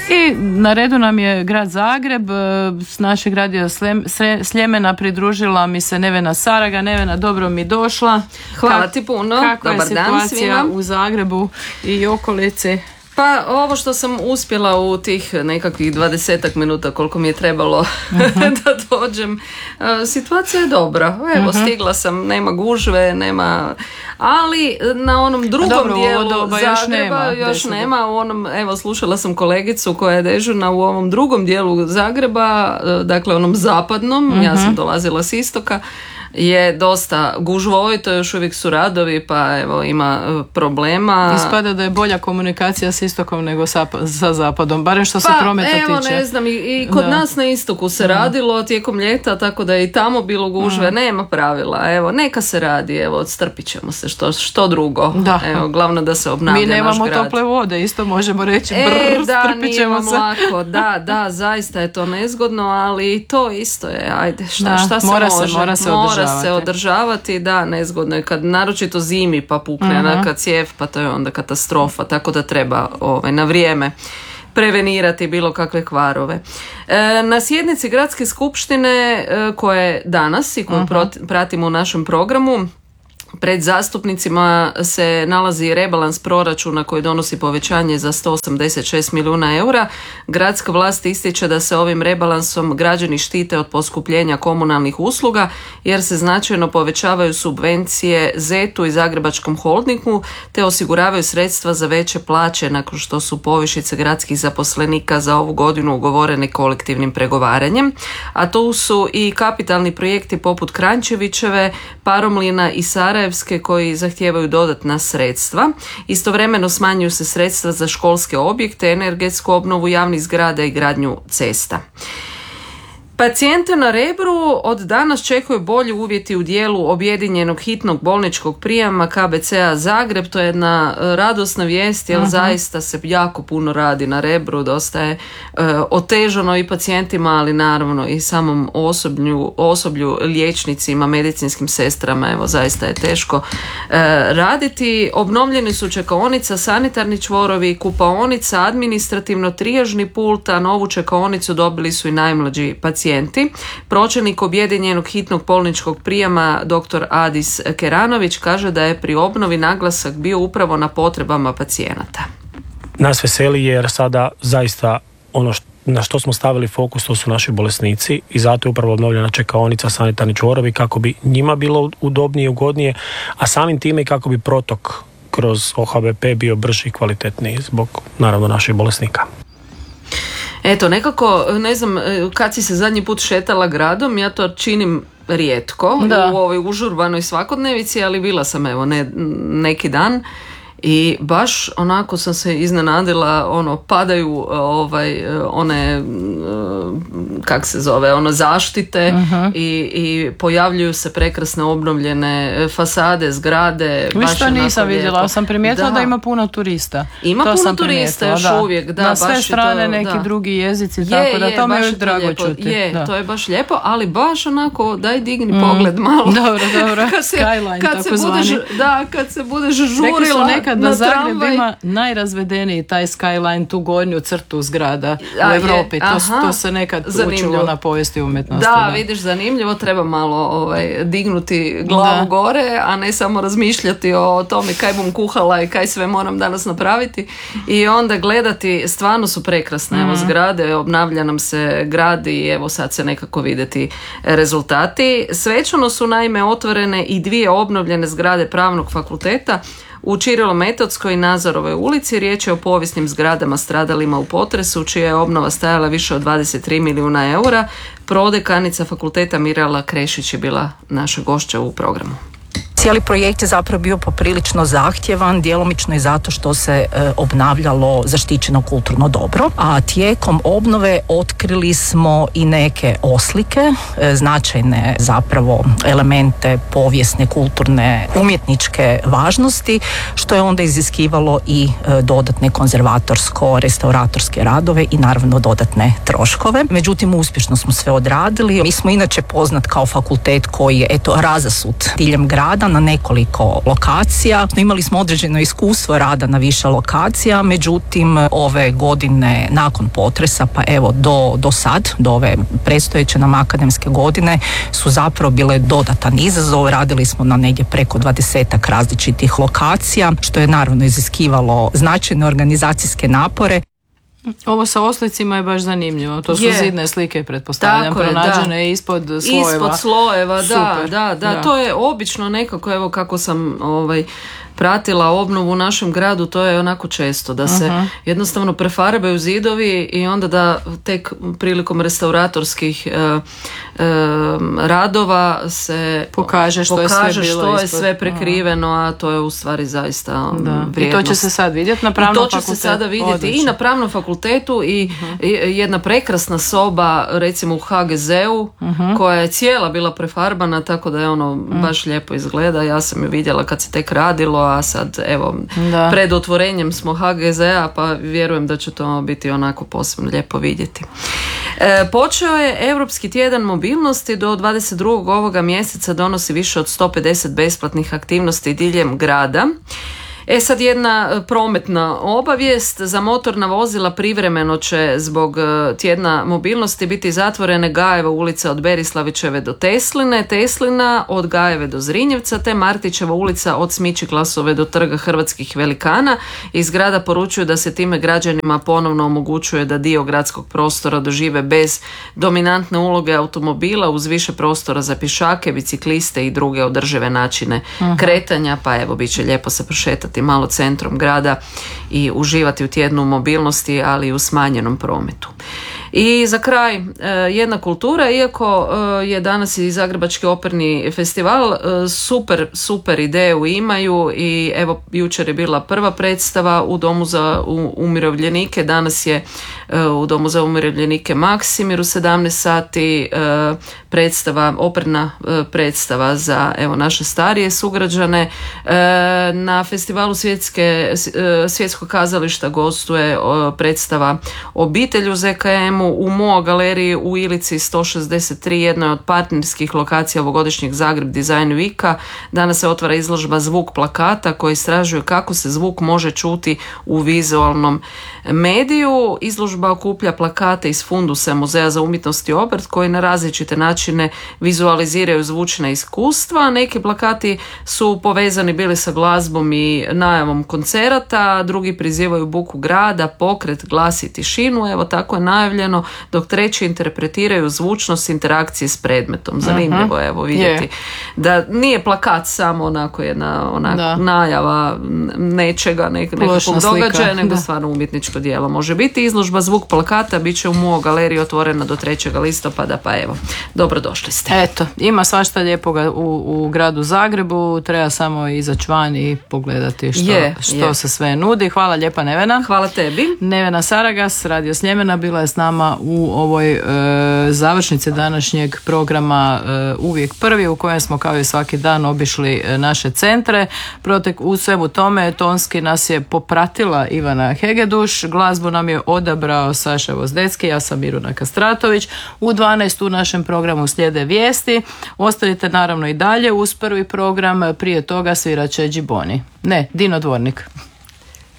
I na redu nam je grad Zagreb. S našeg radija Sljemena pridružila mi se Nevena Saraga. Nevena, dobro mi došla. Hvala ti puno. Kakva je situacija u Zagrebu i okolici? Pa ovo što sam uspjela u tih nekakvih 20 minuta koliko mi je trebalo da dođem, situacija je dobra. Evo, stigla sam, nema gužve, nema, ali na onom drugom dijelu Zagreba još nema. U onom, evo, slušala sam kolegicu koja je dežurna u ovom drugom dijelu Zagreba, dakle onom zapadnom, ja sam dolazila s istoka, je dosta gužvovito, još uvijek su radovi, pa evo ima problema. Ispada da je bolja komunikacija s istokom nego sa zapadom, barem što se prometa tiče. Pa evo, ne znam, i kod nas na istoku se radilo tijekom ljeta, tako da je i tamo bilo gužve, nema pravila, evo, neka se radi, evo, odstrpit ćemo se, što drugo. Da. Evo, glavno da se obnavlja naš grad. Mi nemamo tople vode, isto možemo reći, strpit ćemo se. Lako, da, zaista je to nezgodno, ali to isto je, ajde, šta se može? Mora se održavati, da, nezgodno je kad naročito zimi pa pukne kad cijev, pa to je onda katastrofa, tako da treba na vrijeme prevenirati bilo kakve kvarove. Na sjednici gradske skupštine koja je danas i koju pratimo u našem programu, pred zastupnicima se nalazi rebalans proračuna koji donosi povećanje za 186 milijuna eura. Gradska vlast ističe da se ovim rebalansom građani štite od poskupljenja komunalnih usluga jer se značajno povećavaju subvencije ZET-u i Zagrebačkom holdingu te osiguravaju sredstva za veće plaće nakon što su povišice gradskih zaposlenika za ovu godinu ugovorene kolektivnim pregovaranjem. A tu su i kapitalni projekti poput Kranjčevićeve, Paromlina i Sarajevske koji zahtijevaju dodatna sredstva. Istovremeno smanjuju se sredstva za školske objekte, energetsku obnovu javnih zgrada i gradnju cesta. Pacijente na Rebru od danas čekaju bolji uvjeti u dijelu objedinjenog hitnog bolničkog prijema KBC-a Zagreb. To je jedna radosna vijest jer zaista se jako puno radi na Rebru, dosta je otežano i pacijentima, ali naravno i samom osoblju, liječnicima, medicinskim sestrama, evo zaista je teško raditi. Obnovljeni su čekaonica, sanitarni čvorovi, kupaonica, administrativno trijažni pult, a novu čekaonicu dobili su i najmlađi pacijenti. Pročelnik objedinjenog hitnog bolničkog prijema dr. Adis Keranović kaže da je pri obnovi naglasak bio upravo na potrebama pacijenata. Nas veseli jer sada zaista ono na što smo stavili fokus to su naši bolesnici i zato je upravo obnovljena čekaonica, sanitarni čvorovi kako bi njima bilo udobnije i ugodnije, a samim time i kako bi protok kroz OHBP bio brži i kvalitetniji zbog naravno naših bolesnika. Eto, nekako, ne znam, kad si se zadnji put šetala gradom, ja to činim rijetko u ovoj užurbanoj svakodnevici, ali bila sam evo neki dan i baš onako sam se iznenadila, padaju one kak se zove, zaštite i pojavljuju se prekrasne obnovljene fasade, zgrade. Viš što nisam vidjela, sam primijetila da ima puno turista. Ima to puno turista još uvijek. Da, na sve strane neki drugi jezici, tako da to mi je još drago čuti. To je baš lijepo, ali baš onako daj digni pogled malo. Dobro, skyline tako zvani. Kad se budeš žurila na Zagreb ima najrazvedeniji taj skyline, tu gornju crtu zgrada u Europi. To se nekad učilo na povijesti umjetnosti. Da, vidiš, zanimljivo, treba malo dignuti glavu gore, a ne samo razmišljati o tome kaj bom kuhala i kaj sve moram danas napraviti. I onda gledati, stvarno su prekrasne zgrade, obnavlja nam se grad i evo sad se nekako vidjeti rezultati. Svečano su naime otvorene i 2 obnovljene zgrade Pravnog fakulteta u Čirilo-Metodskoj i Nazorovoj ulici. Riječ je o povijesnim zgradama stradalima u potresu, čija je obnova stajala više od 23 milijuna eura. Prodekanica fakulteta Mirela Krešić je bila naša gošća u programu. Cijeli projekt je zapravo bio poprilično zahtjevan, djelomično i zato što se obnavljalo zaštićeno kulturno dobro, a tijekom obnove otkrili smo i neke oslike, značajne zapravo elemente povijesne, kulturne, umjetničke važnosti, što je onda iziskivalo i dodatne konzervatorsko-restauratorske radove i naravno dodatne troškove. Međutim, uspješno smo sve odradili. Mi smo inače poznat kao fakultet koji je razasut diljem grada, na nekoliko lokacija. Imali smo određeno iskustvo rada na više lokacija, međutim ove godine nakon potresa pa evo do sad, do ove predstojeće nam akademske godine su zapravo bile dodatan izazov. Radili smo na negdje preko 20 različitih lokacija, što je naravno iziskivalo značajne organizacijske napore. Ovo sa oslicima je baš zanimljivo. To su zidne slike, pretpostavljam, pronađene ispod slojeva. Ispod slojeva, da. To je obično nekako, evo kako sam pratila obnovu u našem gradu, to je onako često, da se jednostavno prefarbaju zidovi i onda da tek prilikom restauratorskih radova se pokaže što je sve prekriveno, a to je u stvari zaista vrijednost. I to će se sad vidjeti na pravnom fakultetu. To će se sada vidjeti i na pravnom fakultetu i jedna prekrasna soba recimo u HGZ-u koja je cijela bila prefarbana, tako da je baš lijepo izgleda. Ja sam ju vidjela kad se tek radilo, a sad evo pred otvorenjem smo HGZ-a, pa vjerujem da će to biti onako posebno lijepo vidjeti. Počeo je Europski tjedan mobilnosti, do 22. ovoga mjeseca donosi više od 150 besplatnih aktivnosti diljem grada. Sad jedna prometna obavijest, za motorna vozila privremeno će zbog tjedna mobilnosti biti zatvorene Gajeva ulica od Berislavićeve do Teslina od Gajeve do Zrinjevca, te Martićeva ulica od Smičiklasove do Trga hrvatskih velikana. Iz grada poručuju da se time građanima ponovno omogućuje da dio gradskog prostora dožive bez dominantne uloge automobila, uz više prostora za pješake, bicikliste i druge održive načine kretanja, pa evo bit će lijepo se prošetati malo centrom grada i uživati u tjednu mobilnosti, ali i u smanjenom prometu. I za kraj jedna kultura, iako je danas i Zagrebački operni festival, super ideju imaju i evo jučer je bila prva predstava u Domu za umirovljenike, danas je u Domu za umirovljenike Maksimir u 17 sati operna predstava za evo naše starije sugrađane. Na festivalu Svjetskog kazališta gostuje predstava Obitelj u ZKM-u, u MOA galeriji u Ilici 163, jednoj od partnerskih lokacija ovogodišnjeg Zagreb Design Weeka. Danas se otvara izložba Zvuk plakata koji istražuje kako se zvuk može čuti u vizualnom mediju. Izložba okuplja plakate iz fundusa Muzeja za umjetnost i obrt koji na različite načine vizualiziraju zvučna iskustva. Neki plakati su povezani bili sa glazbom i najavom koncerata, drugi prizivaju buku grada, pokret, glas i tišinu, evo tako je najavljeno, dok treći interpretiraju zvučnost interakcije s predmetom. Zanimljivo je evo vidjeti da nije plakat samo onako jedna najava nečega, nekakvog događaja, nego stvarno umjetničko djelo. Može biti izložba Zvuk plakata, bit će u MUO galeriji otvorena do 3. listopada, pa evo, dobrodošli ste. Eto, ima svašta lijepoga u gradu Zagrebu, treba samo izaći van i pogledati što se sve nudi. Hvala lijepa Nevena. Hvala tebi. Nevena Saragas, Radio Sljemena, bila je s nama u ovoj završnici današnjeg programa Uvijek prvi, u kojem smo kao i svaki dan obišli naše centre. U svemu tome tonski nas je popratila Ivana Hegeduš, glazbu nam je odabrao Saša Vozdecki, ja sam Miruna Kastratović. U 12 u našem programu slijede vijesti. Ostanite naravno i dalje uz prvi program, prije toga svirat će Džiboni. Ne, Dino Dvornik.